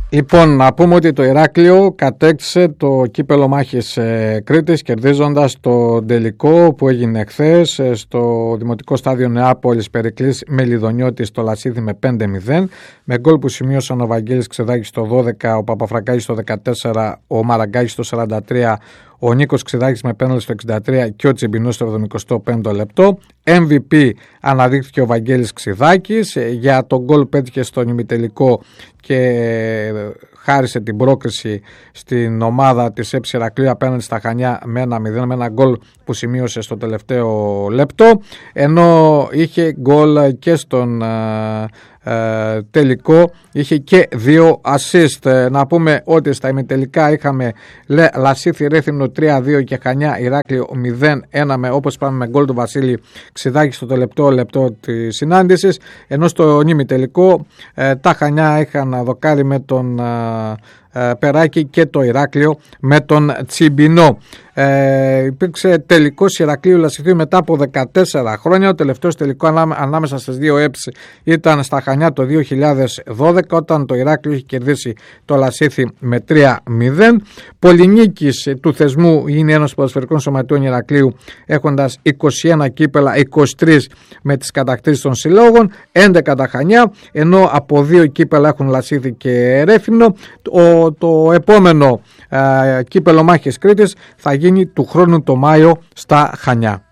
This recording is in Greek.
Λοιπόν, να πούμε ότι το Ηράκλειο κατέκτησε το κύπελο μάχης Κρήτης, κερδίζοντας το τελικό που έγινε χθες στο Δημοτικό Στάδιο Νεάπολης Περικλής Μελιδονιώτης στο Λασίθι με 5-0, με γκολ που σημείωσαν ο Βαγγέλης Ξεδάκης στο 12, ο Παπαφρακάκης στο 14, ο Μαραγκάκης στο 43, ο Νίκος Ξεδάκης με πέναλτι στο 63 και ο Τσιμπινός στο 75 λεπτό. MVP αναδείχθηκε ο Βαγγέλης Ξεδάκης, για τον γκολ πέτυχε στον ημιτελικό και χάρισε την πρόκριση στην ομάδα της ΕΠΣ Ηρακλείου απέναντι στα Χανιά με 1-0, με ένα γκολ που σημείωσε στο τελευταίο λεπτό, ενώ είχε γκολ και στον τελικό, είχε και 2 assist. Να πούμε ότι στα ημιτελικά είχαμε Λασίθι Ρέθυμνο 3-2 και Χανιά Ηράκλειο 0-1, με, όπως είπαμε, με γκολ του Βασίλη Ξεδάκη στο τελευταίο λεπτό της συνάντησης, ενώ στο ημιτελικό τα Χανιά είχαν δοκάρι με τον Περάκη και το Ηράκλειο με τον Τσιμπινό. Υπήρξε τελικός Ηρακλείου Λασιθίου μετά από 14 χρόνια. Ο τελευταίος τελικό ανάμεσα στις δύο ΕΠΣ ήταν στα Χανιά το 2012, όταν το Ηράκλειο είχε κερδίσει το Λασίθι με 3-0. Πολυνίκης του θεσμού είναι ένας ποδοσφαιρικών σωματείων Ηρακλείου, έχοντας 21 κύπελα, 23 με τις κατακτήσεις των συλλόγων, 11 τα Χανιά, ενώ από 2 κύπελα έχουν Λασίθι και Ρέθυμνο. Το επόμενο κύπελο μάχης Κρήτης θα γίνει του χρόνου το Μάιο στα Χανιά.